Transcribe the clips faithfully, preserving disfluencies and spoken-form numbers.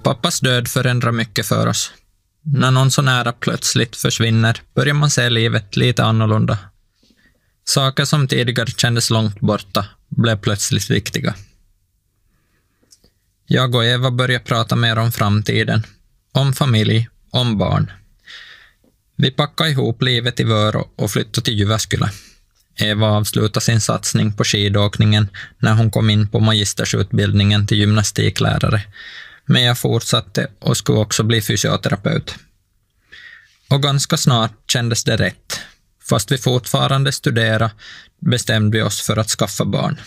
Pappas död förändrar mycket för oss. När någon så nära plötsligt försvinner börjar man se livet lite annorlunda. Saker som tidigare kändes långt borta blev plötsligt viktiga. Jag och Eva började prata mer om framtiden, om familj, om barn. Vi packade ihop livet i Vörå och flyttade till Jyväskylä. Eva avslutade sin satsning på skidåkningen när hon kom in på magistersutbildningen till gymnastiklärare, men jag fortsatte och skulle också bli fysioterapeut. Och ganska snart kändes det rätt. Fast vi fortfarande studerade bestämde vi oss för att skaffa barn.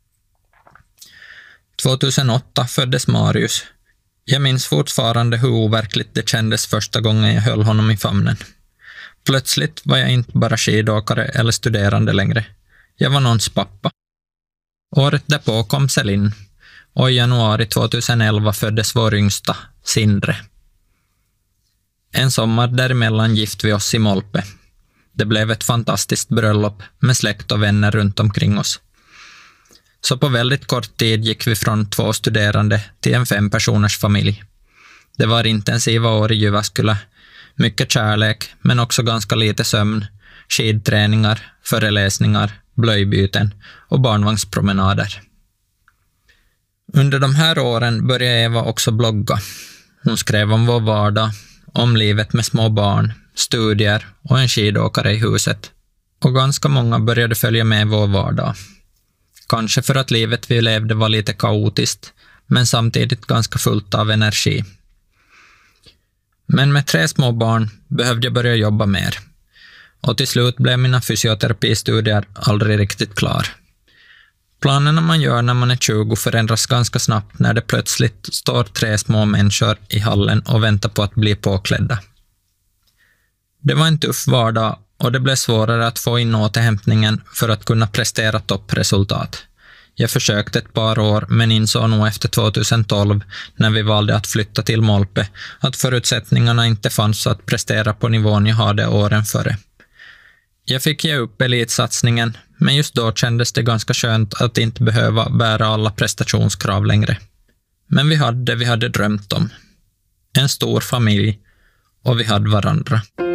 tjugohundraåtta föddes Marius. Jag minns fortfarande hur overkligt det kändes första gången jag höll honom i famnen. Plötsligt var jag inte bara skidåkare eller studerande längre. Jag var någons pappa. Året därpå kom Celine och i januari tjugoelva föddes vår yngsta, Sindre. En sommar däremellan gifte vi oss i Molpe. Det blev ett fantastiskt bröllop med släkt och vänner runt omkring oss. Så på väldigt kort tid gick vi från två studerande till en fem personers familj. Det var intensiva år i Jyväskylä, mycket kärlek men också ganska lite sömn, skidträningar, föreläsningar, blöjbyten och barnvagnspromenader. Under de här åren började Eva också blogga. Hon skrev om vår vardag, om livet med små barn, studier och en skidåkare i huset. Och ganska många började följa med vår vardag. Kanske för att livet vi levde var lite kaotiskt, men samtidigt ganska fullt av energi. Men med tre små barn behövde jag börja jobba mer. Och till slut blev mina fysioterapistudier aldrig riktigt klar. Planerna man gör när man är tjugo förändras ganska snabbt när det plötsligt står tre små människor i hallen och väntar på att bli påklädda. Det var en tuff vardag och det blev svårare att få in återhämtningen för att kunna prestera toppresultat. Jag försökte ett par år men insåg nog efter tjugotolv när vi valde att flytta till Molpe att förutsättningarna inte fanns att prestera på nivån jag hade åren före. Jag fick ge upp elitsatsningen, men just då kändes det ganska skönt att inte behöva bära alla prestationskrav längre. Men vi hade det vi hade drömt om. En stor familj och vi hade varandra.